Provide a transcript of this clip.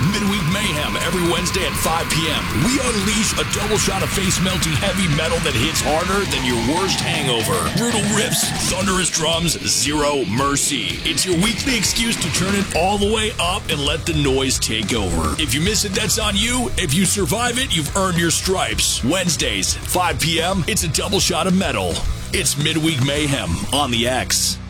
Midweek Mayhem every Wednesday at 5 p.m. We unleash a double shot of face-melting heavy metal that hits harder than your worst hangover. Brutal riffs, thunderous drums, zero mercy. It's your weekly excuse to turn it all the way up and let the noise take over. If you miss it, that's on you. If you survive it, you've earned your stripes. Wednesdays, 5 p.m., it's a double shot of metal. It's Midweek Mayhem on the X.